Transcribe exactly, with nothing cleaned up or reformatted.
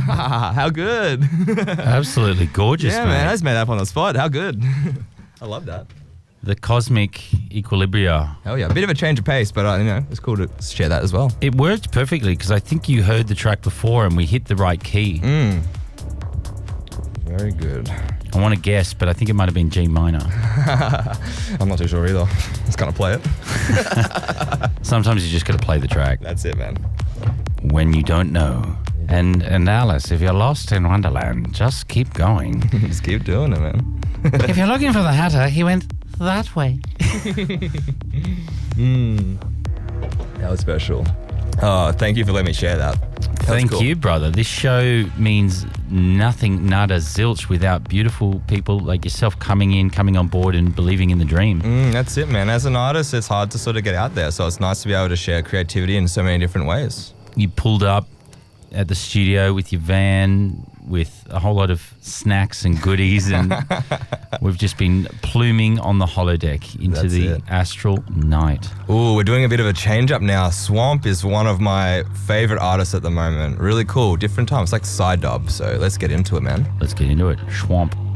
How good. Absolutely gorgeous, yeah, mate. man. I just made that up on the spot. How good. I love that. The cosmic equilibria. Hell yeah. A bit of a change of pace, but uh, you know, it's cool to share that as well. It worked perfectly because I think you heard the track before and we hit the right key. Mm. Very good. I want to guess, but I think it might have been G minor. I'm not too sure either. Just kind of play it. Sometimes you just got to play the track. That's it, man. When you don't know. And and Alice, if you're lost in Wonderland, just keep going. Just keep doing it, man. If you're looking for the Hatter, he went that way. mm. That was special. Oh, thank you for letting me share that. That Thank cool. you, brother. This show means nothing, nada, zilch without beautiful people like yourself coming in, coming on board and believing in the dream. Mm, that's it, man. As an artist, it's hard to sort of get out there. So it's nice to be able to share creativity in so many different ways. You pulled up at the studio with your van with a whole lot of snacks and goodies, and we've just been pluming on the holodeck into That's the it. astral night. Ooh, we're doing a bit of a change up now. Swamp is one of my favorite artists at the moment. Really cool, different time. It's like side dub, so let's get into it, man. Let's get into it. Swamp.